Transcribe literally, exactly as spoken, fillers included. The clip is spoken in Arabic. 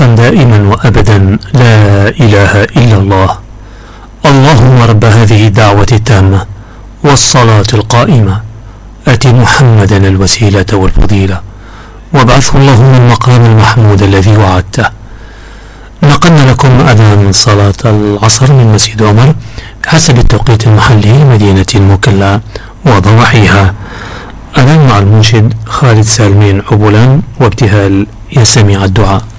صديقا دائما وأبدا لا إله إلا الله. اللهم رب هذه الدعوة التامة والصلاة القائمة آت محمدا الوسيلة والفضيلة وابعثه اللهم المقام المحمود الذي وعدته. نقلنا لكم أذان صلاة العصر من مسجد عمر بحسب التوقيت المحلي لمدينة المكلا وضواحيها. أذان مع المنشد خالد سالمين عبولان وابتهال يا سميع الدعاء.